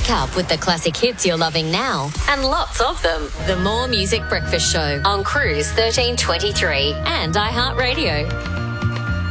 Wake up with the classic hits you're loving now, and lots of them. The More Music Breakfast Show on Cruise 1323 and iHeartRadio.